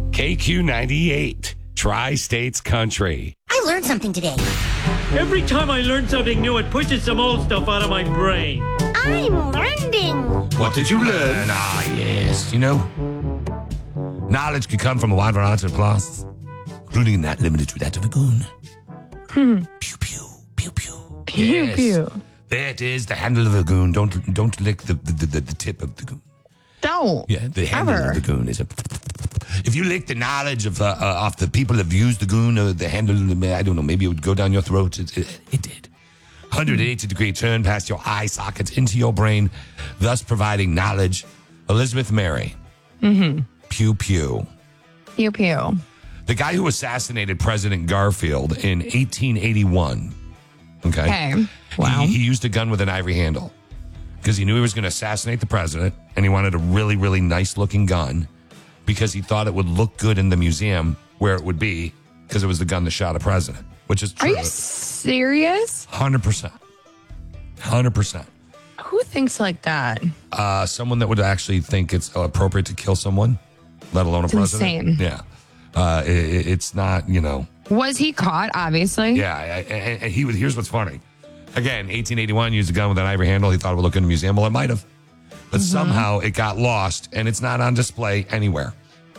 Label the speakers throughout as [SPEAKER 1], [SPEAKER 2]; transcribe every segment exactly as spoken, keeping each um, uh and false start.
[SPEAKER 1] K Q ninety-eight, Tri-States Country.
[SPEAKER 2] I learned something today.
[SPEAKER 3] Every time I learn something new, it pushes some old stuff out of my brain.
[SPEAKER 2] I'm learning.
[SPEAKER 1] What did you learn? Ah, yes. You know, knowledge can come from a wide variety of classes, including not limited to that of a goon.
[SPEAKER 4] Hmm.
[SPEAKER 1] Pew, pew, pew, pew.
[SPEAKER 4] Pew,
[SPEAKER 1] Yes.
[SPEAKER 4] pew.
[SPEAKER 1] There it is, the handle of a goon. Don't don't lick the, the, the, the tip of the goon.
[SPEAKER 4] Don't.
[SPEAKER 1] Yeah, the handle
[SPEAKER 4] Ever.
[SPEAKER 1] of the goon is a... If you lick the knowledge of uh, uh, of the people that have used the goon, or the handle, I don't know, maybe it would go down your throat. It, it, it did. one hundred eighty degree turn past your eye sockets into your brain, thus providing knowledge. Elizabeth Mary.
[SPEAKER 4] Mm-hmm.
[SPEAKER 1] Pew, pew.
[SPEAKER 4] Pew, pew.
[SPEAKER 1] The guy who assassinated President Garfield in eighteen eighty-one. Okay.
[SPEAKER 4] Okay. Wow.
[SPEAKER 1] He, he used a gun with an ivory handle because he knew he was going to assassinate the president, and he wanted a really, really nice looking gun because he thought it would look good in the museum where it would be because it was the gun that shot a president, which is
[SPEAKER 4] Are
[SPEAKER 1] true.
[SPEAKER 4] you serious?
[SPEAKER 1] one hundred percent. one hundred percent.
[SPEAKER 4] Who thinks like that?
[SPEAKER 1] Uh, someone that would actually think it's appropriate to kill someone, let alone a
[SPEAKER 4] It's
[SPEAKER 1] president.
[SPEAKER 4] insane.
[SPEAKER 1] Yeah. Uh, it, it's not, you know.
[SPEAKER 4] Was he caught, obviously?
[SPEAKER 1] Yeah, I- I- and he was. Here's what's funny. Again, eighteen eighty-one, used a gun with an ivory handle. He thought it would look in the museum. Well, it might have. But
[SPEAKER 4] Mm-hmm.
[SPEAKER 1] somehow it got lost, and it's not on display anywhere.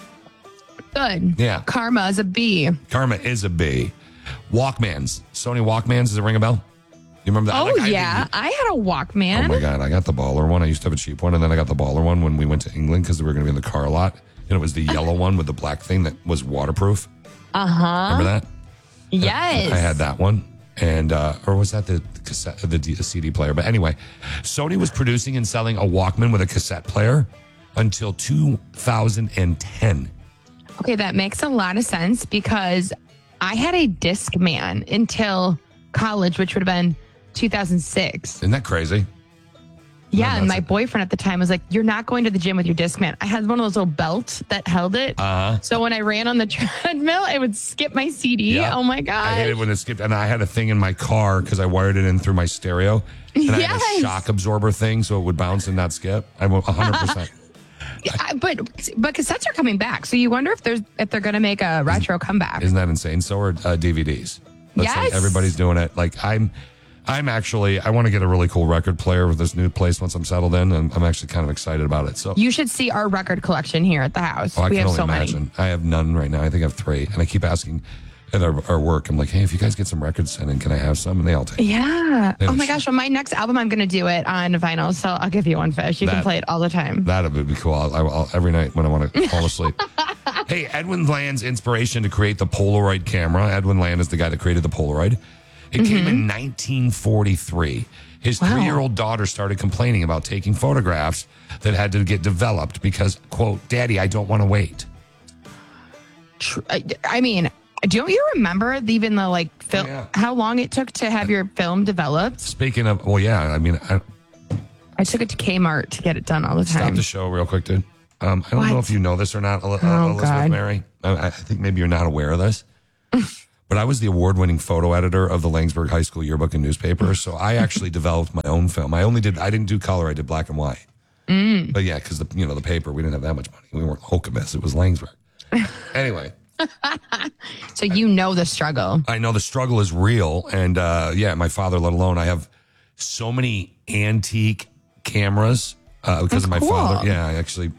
[SPEAKER 4] Good.
[SPEAKER 1] Yeah.
[SPEAKER 4] Karma is a B.
[SPEAKER 1] Karma is a B. Walkmans. Sony Walkmans. Does it ring a bell? You remember that?
[SPEAKER 4] Oh,
[SPEAKER 1] Like, I-
[SPEAKER 4] yeah. I had a Walkman.
[SPEAKER 1] Oh, my God. I got the baller one. I used to have a cheap one, and then I got the baller one when we went to England because we were going to be in the car a lot. And it was the yellow one with the black thing that was waterproof.
[SPEAKER 4] Uh-huh.
[SPEAKER 1] Remember that?
[SPEAKER 4] Yes.
[SPEAKER 1] I had that one. And, uh, or was that the cassette, the, D, the C D player? But anyway, Sony was producing and selling a Walkman with a cassette player until two thousand ten.
[SPEAKER 4] Okay, that makes a lot of sense because I had a Discman until college, which would have been two thousand six.
[SPEAKER 1] Isn't that crazy?
[SPEAKER 4] Yeah, and
[SPEAKER 1] that's
[SPEAKER 4] my
[SPEAKER 1] it.
[SPEAKER 4] boyfriend at the time was like, "You're not going to the gym with your Discman." I had one of those little belts that held it.
[SPEAKER 1] Uh-huh.
[SPEAKER 4] So when I ran on the treadmill, it would skip my C D.
[SPEAKER 1] Yeah.
[SPEAKER 4] Oh my
[SPEAKER 1] I
[SPEAKER 4] god!
[SPEAKER 1] hated when it skipped. And I had a thing in my car because I wired it in through my stereo. And I had
[SPEAKER 4] Yes.
[SPEAKER 1] a shock absorber thing so it would bounce and not skip. I went one hundred percent.
[SPEAKER 4] I- but but cassettes are coming back, so you wonder if there's if they're going to make a retro comeback.
[SPEAKER 1] Isn't that insane? So are uh, D V Ds. That's
[SPEAKER 4] Yes.
[SPEAKER 1] like everybody's doing it. Like I'm, I'm actually, I want to get a really cool record player with this new place once I'm settled in, and I'm actually kind of excited about it. So
[SPEAKER 4] You should see our record collection here at the house.
[SPEAKER 1] oh, I
[SPEAKER 4] we
[SPEAKER 1] can
[SPEAKER 4] have
[SPEAKER 1] only
[SPEAKER 4] so
[SPEAKER 1] imagine.
[SPEAKER 4] many.
[SPEAKER 1] I have none right now. I think I have three, and I keep asking at our, our work. I'm like, hey, if you guys get some records sent in, can I have some? And they all take. it.
[SPEAKER 4] Yeah.
[SPEAKER 1] They
[SPEAKER 4] Oh
[SPEAKER 1] have
[SPEAKER 4] my
[SPEAKER 1] a-
[SPEAKER 4] gosh. On my next album, I'm going to do it on vinyl, so I'll give you one fish. You
[SPEAKER 1] That-
[SPEAKER 4] can play it all the time.
[SPEAKER 1] That would be cool. I'll, I'll, every night when I want to fall asleep. Hey, Edwin Land's inspiration to create the Polaroid camera. Edwin Land is the guy that created the Polaroid. It came in nineteen forty-three. His
[SPEAKER 4] Wow.
[SPEAKER 1] three-year-old daughter started complaining about taking photographs that had to get developed because, quote, Daddy, I don't want to wait.
[SPEAKER 4] Tr- I I mean, don't you remember the- even the like film,
[SPEAKER 1] Oh, yeah.
[SPEAKER 4] how long it took to have your film developed?
[SPEAKER 1] Speaking of, well, yeah, I mean, I,
[SPEAKER 4] I took it to Kmart to get it done all the
[SPEAKER 1] stop
[SPEAKER 4] time.
[SPEAKER 1] the show real quick, dude. Um, I don't know
[SPEAKER 4] What?
[SPEAKER 1] if you know this or not, El- uh,
[SPEAKER 4] Oh,
[SPEAKER 1] Elizabeth
[SPEAKER 4] God.
[SPEAKER 1] Mary. I, I think maybe you're not aware of this. But I was the award-winning photo editor of the Langsburg High School yearbook and newspaper, so I actually developed my own film. I only did, I didn't do color, I did black and white.
[SPEAKER 4] Mm.
[SPEAKER 1] But yeah, because the you know the paper, we didn't have that much money. We weren't Hokamus, it was Langsburg. Anyway,
[SPEAKER 4] So you know the struggle.
[SPEAKER 1] I know the struggle is real, and uh, yeah, my father, let alone, I have so many antique cameras uh, because
[SPEAKER 4] Oh,
[SPEAKER 1] of my
[SPEAKER 4] cool.
[SPEAKER 1] father. Yeah, I actually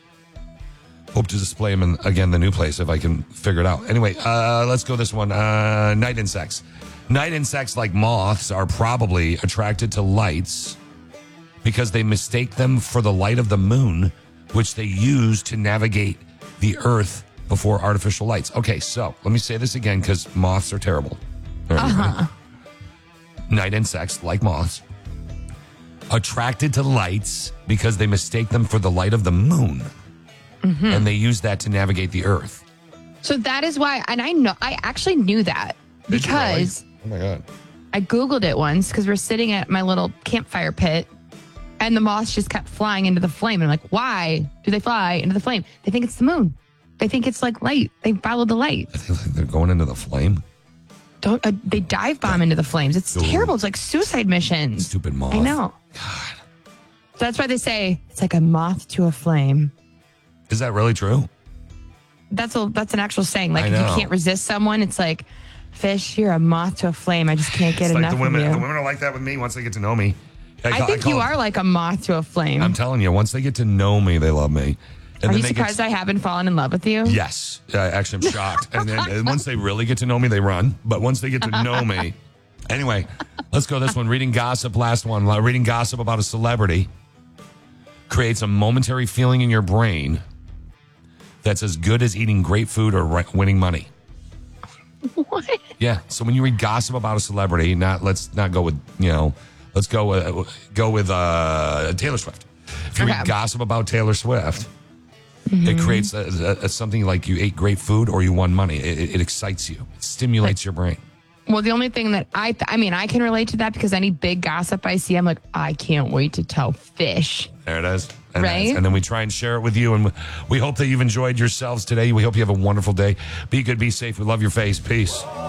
[SPEAKER 1] hope to display them in, again, the new place if I can figure it out. Anyway, uh, let's go this one. Uh, night insects. Night insects, like moths, are probably attracted to lights because they mistake them for the light of the moon, which they use to navigate the earth before artificial lights. Okay, so let me say this again because moths are terrible. All right,
[SPEAKER 4] Uh-huh.
[SPEAKER 1] ready? Night insects, like moths, attracted to lights because they mistake them for the light of the moon.
[SPEAKER 4] Mm-hmm.
[SPEAKER 1] And they use that to navigate the earth.
[SPEAKER 4] So that is why, and I know, I actually knew that
[SPEAKER 1] Did you really?
[SPEAKER 4] because
[SPEAKER 1] Oh my God.
[SPEAKER 4] I Googled it once because we're sitting at my little campfire pit and the moths just kept flying into the flame. And I'm like, why do they fly into the flame? They think it's the moon. They think it's like light. They follow the light.
[SPEAKER 1] I think like they're going into the flame.
[SPEAKER 4] Don't uh, they dive bomb into the flames? It's
[SPEAKER 1] Ooh.
[SPEAKER 4] terrible. It's like suicide missions.
[SPEAKER 1] Stupid moth.
[SPEAKER 4] I know.
[SPEAKER 1] God.
[SPEAKER 4] So that's why they say it's like a moth to a flame.
[SPEAKER 1] Is that really true?
[SPEAKER 4] that's a that's an actual saying. Like
[SPEAKER 1] I
[SPEAKER 4] if you
[SPEAKER 1] know.
[SPEAKER 4] can't resist someone, it's like, fish, you're a moth to a flame. I just can't get
[SPEAKER 1] It's like
[SPEAKER 4] enough
[SPEAKER 1] the women,
[SPEAKER 4] of you.
[SPEAKER 1] the women are like that with me once they get to know me.
[SPEAKER 4] I
[SPEAKER 1] call-
[SPEAKER 4] think
[SPEAKER 1] call
[SPEAKER 4] you
[SPEAKER 1] it-
[SPEAKER 4] are like a moth to a flame.
[SPEAKER 1] I'm telling you, once they get to know me, they love me. And
[SPEAKER 4] Are
[SPEAKER 1] then
[SPEAKER 4] you
[SPEAKER 1] they get
[SPEAKER 4] surprised I haven't fallen in love with you?
[SPEAKER 1] Yes, uh, actually, I'm shocked. and then and once they really get to know me, they run. But once they get to know me, anyway, let's go this one. Reading gossip, last one. Uh, Reading gossip about a celebrity creates a momentary feeling in your brain that's as good as eating great food or ri- winning money.
[SPEAKER 4] What?
[SPEAKER 1] Yeah. So when you read gossip about a celebrity, not let's not go with you know, let's go with go with uh, Taylor Swift. If you
[SPEAKER 4] Okay.
[SPEAKER 1] read gossip about Taylor Swift.
[SPEAKER 4] Mm-hmm.
[SPEAKER 1] It creates a, a, a, something like you ate great food or you won money. It, it, it excites you. It stimulates your brain.
[SPEAKER 4] Well, the only thing that I, I mean, I can relate to that because any big gossip I see, I'm like, I can't wait to tell Fish.
[SPEAKER 1] There it is. And
[SPEAKER 4] Right?
[SPEAKER 1] that's- And then we try and share it with you. And we hope that you've enjoyed yourselves today. We hope you have a wonderful day. Be good, be safe. We love your face. Peace.